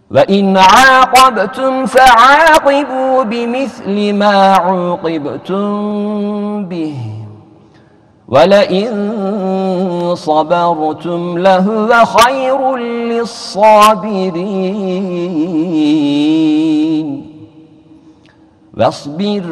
وإن عاقبتم فعاقبوا بمثل ما عوقبتم به ولئن صبرتم لهو خير للصابرين واصبر